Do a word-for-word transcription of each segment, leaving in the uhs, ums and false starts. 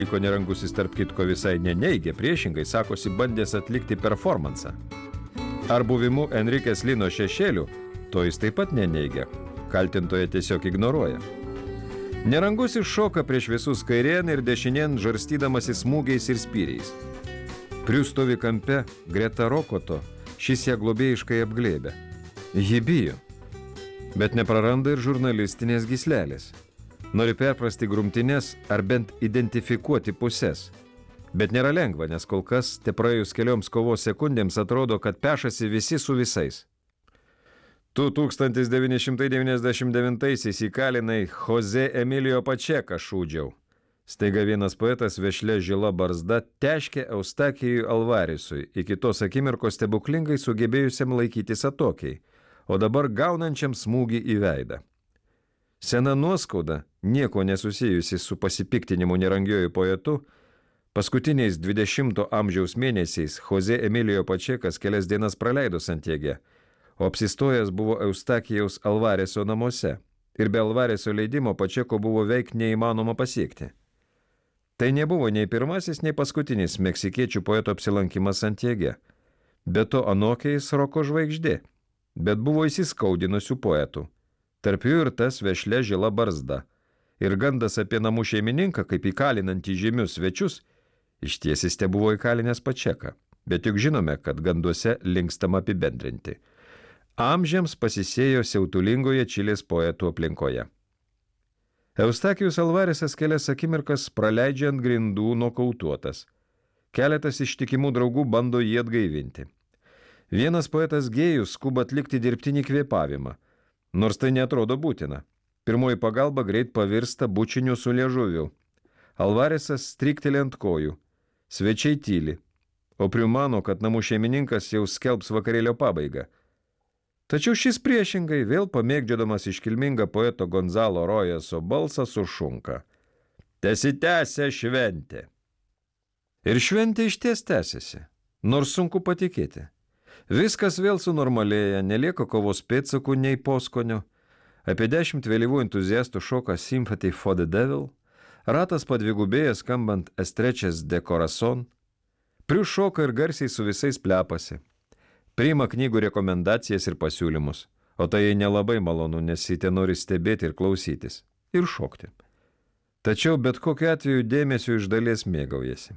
Ko Nerangusis tarp kitko visai neneigė, priešingai sakosi bandęs atlikti performansą. Ar buvimu Enrikės Lino šešėlių, to jis taip pat neneigia, kaltintoje tiesiog ignoruoja. Nerangusis šoka prieš visus kairien ir dešinien žarstydamasi smūgiais ir spyriais. Priustovi kampe greta Rokoto, šis ją globėjiškai apglėbė. Ji bijo, bet nepraranda ir žurnalistinės gyslelės. Nori perprasti grumtines ar bent identifikuoti pusės. Bet nėra lengva, nes kol kas, te praėjus kelioms kovos sekundėms, atrodo, kad pešasi visi su visais. Tu tūkstantis devyni šimtai devyniasdešimt devintaisiais įkalinai Jose Emilio Pacheką, šūdžiau. Staiga vienas poetas vešlia žila barzda teškė Eustakijui Alvarisui, iki tos akimirkos stebuklingai sugebėjusiam laikytis atokiai, o dabar gaunančiam smūgį į veidą. Sena nuoskauda, nieko nesusijusi su pasipiktinimu nerangiuoju poetu, paskutiniais dvidešimto amžiaus mėnesiais Jose Emilio Pachekas kelias dienas praleido Santiege, o apsistojęs buvo Eustakijaus Alvareso namuose, ir be Alvareso leidimo Pacheko buvo veik neįmanoma pasiekti. Tai nebuvo nei pirmasis, nei paskutinis meksikiečių poeto apsilankimas Santiege. Be to anokiais roko žvaigždė, bet buvo įsiskaudinusių poetų. Tarp jų ir tas vešlia žila barzda. Ir gandas apie namų šeimininką, kaip įkalinantį žymius svečius, ištiesis te buvo įkalinęs Pacheką. Bet juk žinome, kad ganduose linkstama apibendrinti. Amžiams pasisėjo siautulingoje Čilės poetų aplinkoje. Eustakijus Alvaresas kelias akimirkas praleidžia ant grindų nokautuotas. Keletas ištikimų draugų bando jį atgaivinti. Vienas poetas gėjus skuba atlikti dirbtinį kvėpavimą, nors tai neatrodo būtina. Pirmoji pagalba greit pavirsta bučiniu su liežuviu. Alvaresas strikteli ant kojų. Svečiai tyli, o priumano, kad namų šeimininkas jau skelbs vakarėlio pabaigą. Tačiau šis priešingai, vėl pamėgdžiodamas iškilmingą poeto Gonzalo Rojeso balsą, sušunka. Tesitęsia šventė. Ir šventė išties tęsiasi, nors sunku patikėti. Viskas vėl sunormalėja, nelieka kovos pėdsakų nei poskonio. Apie dešimt vėlyvų entuziastų šoka Sympathy for the Devil, ratas padvigubėja skambant Estreches de Corazon, Prius šoka ir garsiai su visais plepasi. Priima knygų rekomendacijas ir pasiūlymus, o tai jai nelabai malonu, nes jį te nori stebėti ir klausytis, ir šokti. Tačiau bet kokiu atveju dėmesio iš dalies mėgaujasi.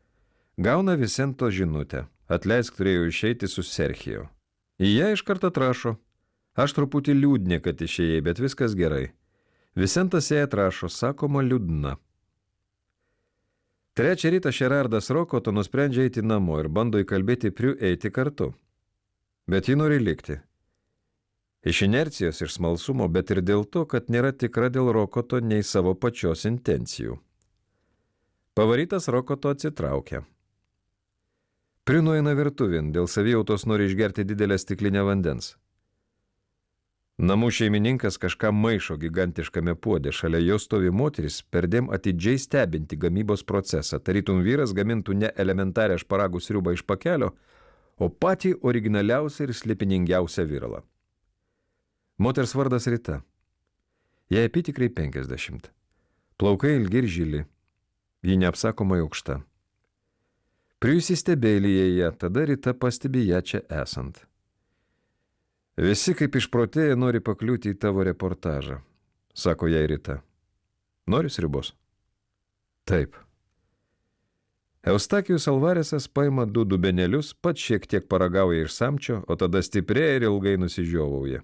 Gauna Vicento žinutę. Atleisk, turėjau išeiti su Sergio. Į ją iškart atrašo. Aš truputį liūdnė, kad išėjai, bet viskas gerai. Vicentas ją atrašo, sakoma liūdna. Trečią rytą Šerardas Rokoto nusprendžia eiti namo ir bando įkalbėti Priu eiti kartu. Bet ji nori likti. Iš inercijos, iš smalsumo, bet ir dėl to, kad nėra tikra dėl Rokoto nei savo pačios intencijų. Pavarytas Rokoto atsitraukia. Priu nueina virtuvin, dėl savijautos nori išgerti didelę stiklinę vandens. Namų šeimininkas kažką maišo gigantiškame puode, šalia jo stovi moteris, perdėm atidžiai stebinti gamybos procesą, tarytum vyras gamintų ne elementarę šparagų sriubą iš pakelio, o patį originaliausią ir slėpiningiausią viralą. Moters vardas Rita. Jai apytikrai penkiasdešimt. Plaukai ilgi ir žili. Ji neapsakomai aukšta. Prius įstebėlyje ją, tada Rita pastebi ją čia esant. Visi kaip išprotėję nori pakliūti į tavo reportažą, sako jai Rita. Nori sriubos? Taip. Eustakijus Alvaresas paima du dubenėlius, pats šiek tiek paragauja iš samčio, o tada stipriai ir ilgai nusižiovauja.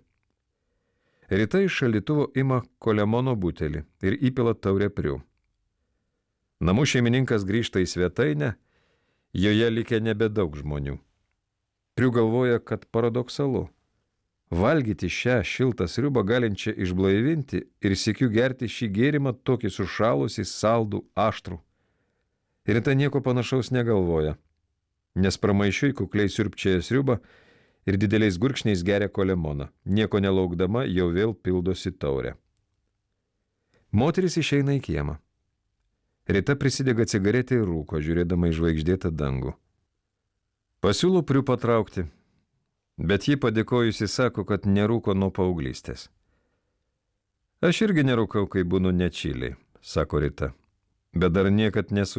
Rita iš šaldytuvo ima kolemono butelį ir įpila taurę Priu. Namų šeimininkas grįžta į svetainę, joje likę nebedaug žmonių. Priu galvoja, kad paradoksalu. Valgyti šią šiltą sriubą galinčią išblaivinti ir sykiu gerti šį gėrimą tokį sušalusį, saldų, aštrų. Rita nieko panašaus negalvoja, nes pramaišiui kukliai siurbčioja sriubą ir dideliais gurkšniais geria kolemoną. Nieko nelaukdama jau vėl pildosi taurę. Moteris išeina į kiemą. Rita prisidega cigaretę ir rūko, žiūrėdama į žvaigždėtą dangų. Pasiūlau Priu patraukti, bet ji padėkojusi sako, kad nerūko nuo paauglystės. Aš irgi nerūkau, kai būnu ne Čilėj, sako Rita, bet dar niekad nesu